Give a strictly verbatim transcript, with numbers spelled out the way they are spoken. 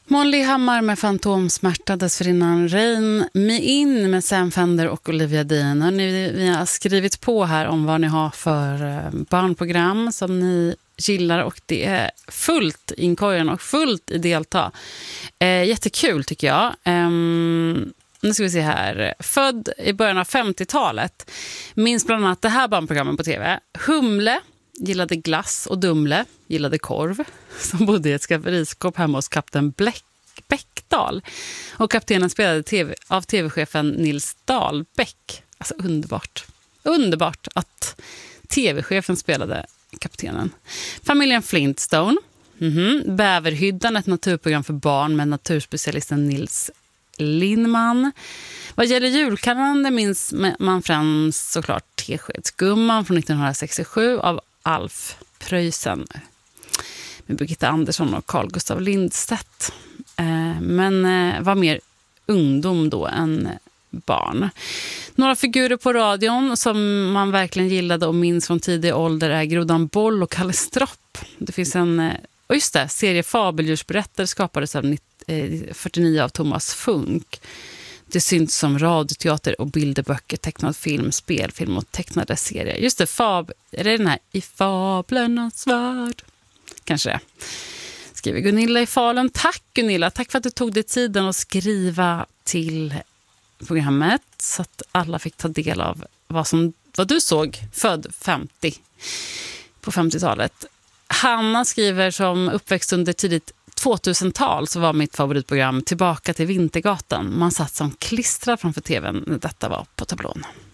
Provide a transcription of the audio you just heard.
Molly Hammar med Fantomsmärta, dessförinnan Rain Me In med Sam Fender och Olivia Dean. Och ni, vi har skrivit på här om vad ni har för barnprogram som ni gillar, och det är fullt i inkorgen och fullt i delta. Eh, jättekul tycker jag. Eh, nu ska vi se här. Född i början av femtiotalet. Minns bland annat det här barnprogrammet på tv. Humle gillade glass och Dumle gillade korv, som bodde i ett skafferiskåp hemma hos kapten Bläck, Bäckdal. Och kaptenen spelade TV, av tv-chefen Nils Dahlbäck. Alltså underbart. Underbart att tv-chefen spelade kaptenen. Familjen Flintstone. Mm-hmm. Bäverhyddan, ett naturprogram för barn med naturspecialisten Nils Lindman. Vad gäller julkalendern minns man främst såklart Teskedsgumman från nittonhundrasextiosju av Alf Preussen med Birgitta Andersson och Carl Gustav Lindstedt. Eh, men eh, var mer ungdom då än barn. Några figurer på radion som man verkligen gillade och minns från tidig ålder är Grodan Boll och Kalle Stropp. Det finns en, och just det, serie Fabeldjursberättare skapades av fyrtionio av Thomas Funk. Det syns som radioteater och bilderböcker, tecknad film, spelfilm och tecknade serier. Just det, Fab, är det den här I fablernas värld? Kanske det. Skriver Gunilla i Falun. Tack Gunilla, tack för att du tog dig tiden att skriva till programmet så att alla fick ta del av vad, som, vad du såg född femtio på femtiotalet. Hanna skriver som uppväxt under tidigt tvåtusental så var mitt favoritprogram Tillbaka till Vintergatan. Man satt som klistrad framför tvn när detta var på tablån.